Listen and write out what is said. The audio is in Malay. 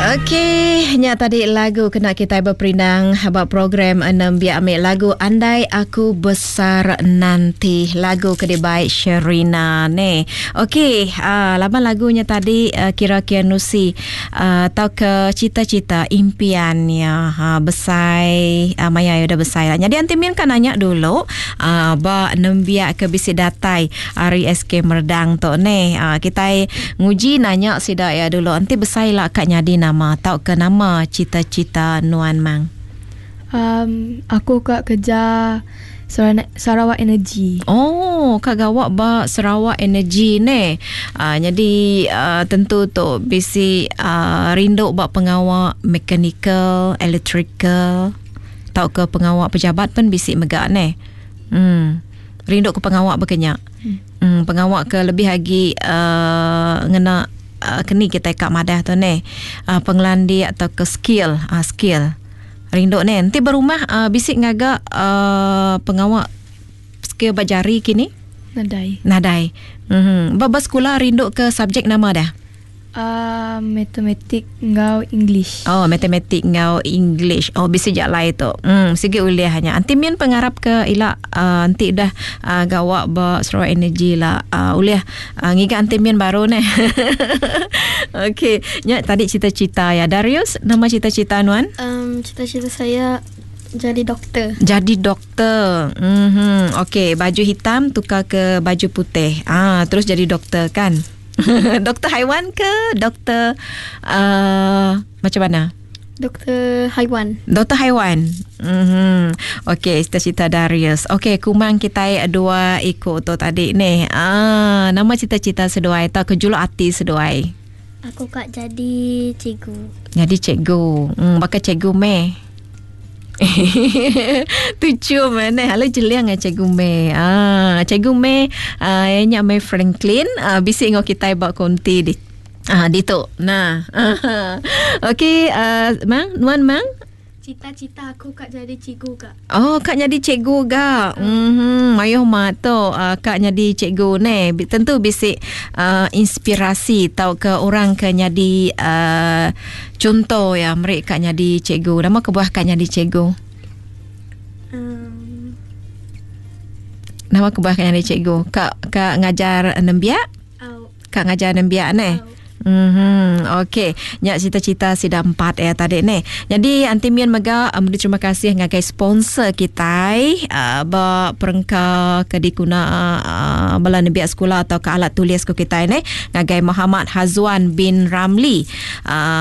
Okey, nya tadi lagu kena kita berperindang habaq program 6 biar ambil lagu Andai Aku Besar Nanti, lagu kedai Sherina ni. Okey, laban lagunya tadi kira-kira Nusi tahu ke cita-cita impiannya besar Maya udah besar lah. Jadi antimin kan nanya dulu ba nembia ke bisi datai Ari SK Merdang tu ni. Kita nguji nanya sida ya dulu anti besar lah kak nyadi nama tahu ke nama cita-cita Nuan Mang. Aku kak kerja Sarawak Energy. Oh, kak gawak ba Sarawak Energy ni. Jadi tentu tu bisi rindu ba pengawal mechanical, electrical. Tahu ke pengawal pejabat pun bisi megak ni. Rindu ke pengawal berkenyak. Pengawal ke lebih lagi ngena kini kita kat madah tu ni pengelandi atau ke skill rindu ni nanti berumah bisik ngagak pengawal skill bajari kini nadai baba sekolah rindu ke subjek nama dah matematik ngau English. Oh, matematik ngau English. Oh, bisa je lah itu. Segi uliah hanya. Anti mian pengharap ke ila anti dah gawak ba Sarawak Energy lah. Uliah ngiga anti mian baru ni. Okey, nya tadi cita-cita ya. Darius, nama cita-cita Nuan? Cita-cita saya jadi doktor. Jadi doktor. Okey, baju hitam tukar ke baju putih. Terus jadi doktor kan? Doktor haiwan ke doktor macam mana? Doktor haiwan. Doktor haiwan. Okey, cita-cita Darius. Okey, kumang kita dua ikut tu tadi ni. Nama cita-cita seduai atau kejuluk hati seduai? Aku kak jadi cikgu. Jadi cikgu. Bakal cikgu meh. Tujuh mana halo jeliang cikgu me cikgu me nya me Franklin bisi ngo kita bak konti di tu nah okey Nuan Mang cita-cita aku kak jadi cikgu kak. Oh, kak jadi cikgu ga. Ayuh mak tu kak jadi cikgu ni. Tentu bisi inspirasi tahu ke orang ke jadi contoh ya mereka jadi cikgu. Nama kebuah kak jadi cikgu. Nama kebuah kak jadi cikgu. Kak ngajar nembiak? Kak ngajar nembiak ni. Okey, nya cita-cita sida 4 ya tadi ni. Jadi anti mian mega terima kasih ngagai sponsor kita ba perengka ke dikuna bala nebiak sekolah atau ke alat tulis ko kita ni ngagai Muhammad Hazwan bin Ramli.